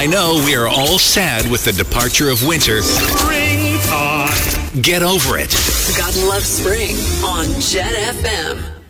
I know we are all sad with the departure of winter. Springtime. Get over it. God loves spring on Jet FM.